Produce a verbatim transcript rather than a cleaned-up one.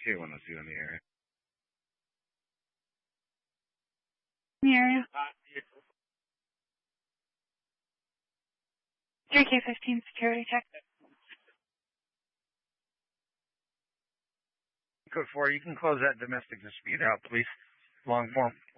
K one oh two in the area. In the area. three K fifteen security check. Code four, you can close that domestic dispute out, please. Long form.